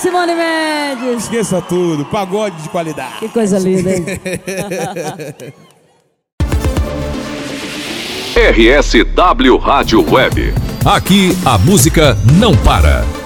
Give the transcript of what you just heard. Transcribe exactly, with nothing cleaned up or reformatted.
Simone Mendes. Esqueça tudo, pagode de qualidade. Que coisa linda, hein? R S W Rádio Web. Aqui a música não para.